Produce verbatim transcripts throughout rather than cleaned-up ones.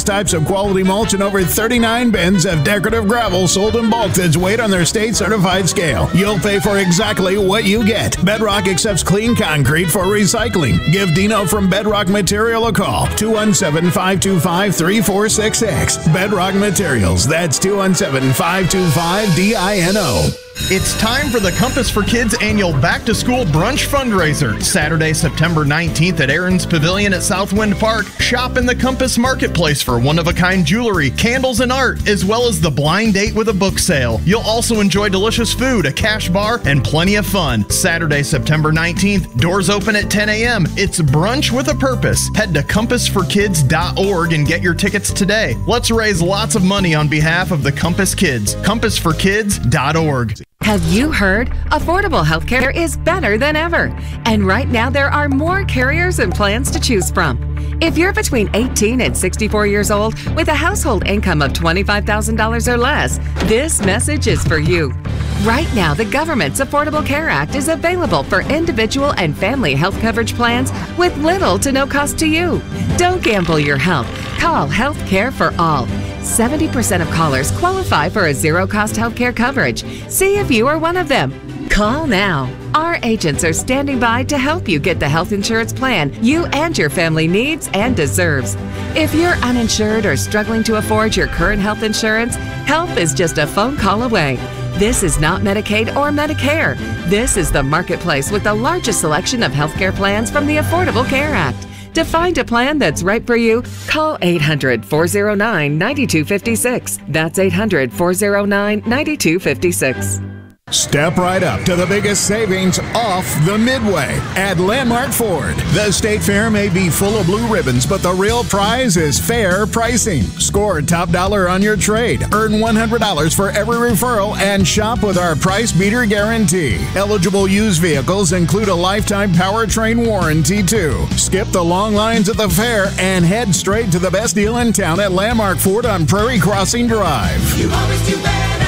types of quality mulch and over thirty-nine bins of decorative gravel sold in bulk that's weighed on their state-certified scale. You'll pay for exactly what you get. Bedrock accepts clean concrete for recycling. Give Dino from Bedrock Material a call. two one seven, five two five, three four six six. Bedrock Materials. That's two one seven, five two five, D I N O. It's time for the Compass for Kids annual back-to-school brunch fundraiser. Saturday, September nineteenth at Aaron's Pavilion at Southwind Park. Shop in the Compass Marketplace for one-of-a-kind jewelry, candles, and art, as well as the blind date with a book sale. You'll also enjoy delicious food, a cash bar, and plenty of fun. Saturday, September nineteenth, doors open at ten a.m. It's brunch with a purpose. Head to compass for kids dot org and get your tickets today. Let's raise lots of money on behalf of the Compass Kids. compass for kids dot org. Have you heard? Affordable healthcare is better than ever. And right now there are more carriers and plans to choose from. If you're between eighteen and sixty-four years old with a household income of twenty-five thousand dollars or less, this message is for you. Right now, the government's Affordable Care Act is available for individual and family health coverage plans with little to no cost to you. Don't gamble your health. Call Health Care for All. seventy percent of callers qualify for a zero-cost health care coverage. See if you are one of them. Call now. Our agents are standing by to help you get the health insurance plan you and your family needs and deserves. If you're uninsured or struggling to afford your current health insurance, help is just a phone call away. This is not Medicaid or Medicare. This is the Marketplace with the largest selection of healthcare plans from the Affordable Care Act. To find a plan that's right for you, call eight hundred, four oh nine, nine two five six. That's eight hundred, four oh nine, nine two five six. Step right up to the biggest savings off the Midway at Landmark Ford. The State Fair may be full of blue ribbons, but the real prize is fair pricing. Score top dollar on your trade. Earn one hundred dollars for every referral and shop with our price beater guarantee. Eligible used vehicles include a lifetime powertrain warranty too. Skip the long lines at the fair and head straight to the best deal in town at Landmark Ford on Prairie Crossing Drive. You always do better.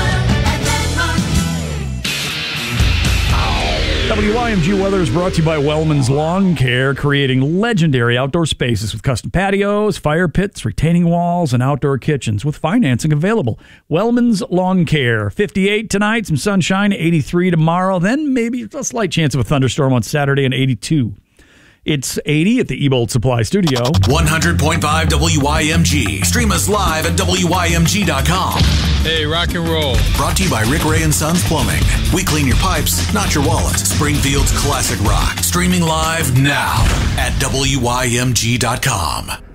W I M G weather is brought to you by Wellman's Lawn Care, creating legendary outdoor spaces with custom patios, fire pits, retaining walls, and outdoor kitchens with financing available. Wellman's Lawn Care. fifty-eight tonight, some sunshine, eighty-three tomorrow, then maybe a slight chance of a thunderstorm on Saturday and eighty-two. It's eighty at the Ebold Supply Studio. one hundred point five W I M G. Stream us live at W I M G dot com. Hey, rock and roll. Brought to you by Rick Ray and Sons Plumbing. We clean your pipes, not your wallet. Springfield's classic rock. Streaming live now at W I M G dot com.